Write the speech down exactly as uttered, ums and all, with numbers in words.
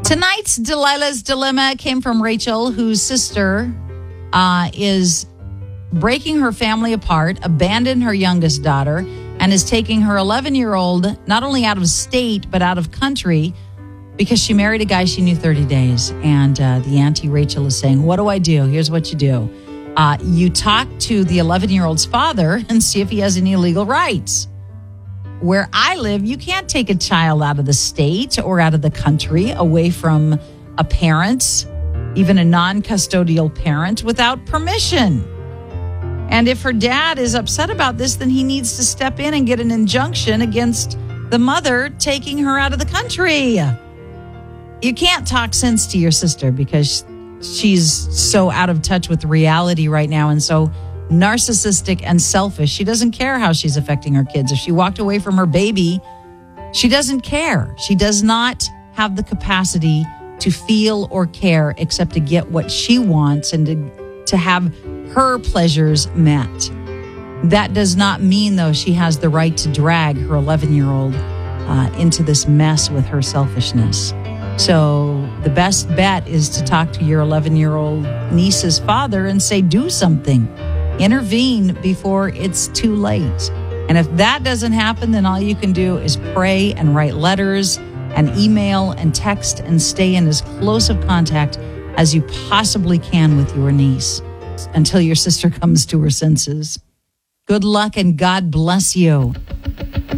Tonight's Delilah's Dilemma came from Rachel, whose sister uh, is breaking her family apart, abandoned her youngest daughter, and is taking her eleven-year-old not only out of state, but out of country because she married a guy she knew thirty days. And uh, the auntie Rachel is saying, what do I do? Here's what you do. Uh, you talk to the eleven-year-old's father and see if he has any legal rights. Where I live, you can't take a child out of the state or out of the country away from a parent, even a non-custodial parent, without permission. And if her dad is upset about this, then he needs to step in and get an injunction against the mother taking her out of the country. You can't talk sense to your sister because she's so out of touch with reality right now and so narcissistic and selfish. She doesn't care how she's affecting her kids. If she walked away from her baby, she doesn't care. She does not have the capacity to feel or care except to get what she wants and to, to have her pleasures met. That does not mean, though, she has the right to drag her eleven-year-old uh, into this mess with her selfishness. So the best bet is to talk to your eleven-year-old niece's father and say, do something. Intervene before it's too late. And if that doesn't happen, then all you can do is pray and write letters and email and text and stay in as close of contact as you possibly can with your niece until your sister comes to her senses. Good luck and God bless you.